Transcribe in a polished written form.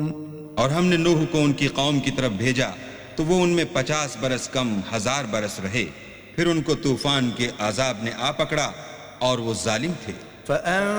और हमने नूह को उनकी कौम की तरफ भेजा तो वो उनमें 50 बरस कम 1000 बरस रहे। फिर उनको तूफान के अजाब ने आ पकड़ा और वो जालिम थे।